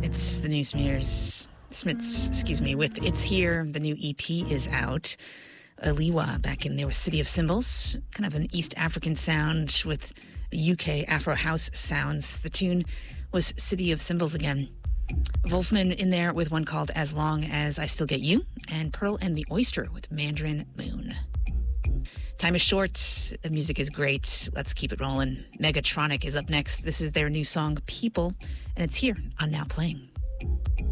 It's the new Smiths, with It's Here. The new EP is out. Aliwa back in there with City of Symbols, kind of an East African sound with UK Afro House sounds. The tune was City of Symbols again. Wolfman in there with one called As Long As I Still Get You, and Pearl and the Oyster with Mandarin Moon. Time is short. The music is great. Let's keep it rolling. Megatronic is up next. This is their new song, People, and it's here on Now Playing.